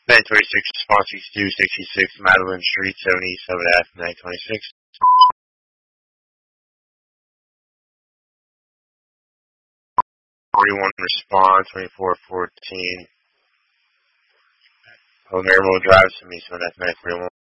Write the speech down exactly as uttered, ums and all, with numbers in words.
nine twenty-six, response sixty-two sixty-six, Madeline Street, seventy-seven F, nine twenty-six. forty-one, response, twenty-four fourteen. Palermo Drive, seventy-seven F, nine forty-one.